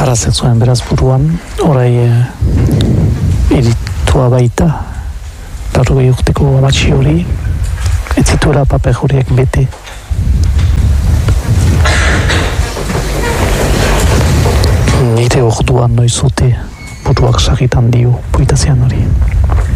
Jarazek zuen beraz buruan, orai editua baita, 80 urteko amatxi hori, ez zituela paper horiek bete. Nire orduan noiz zute buruak sarritan dio puitazean hori.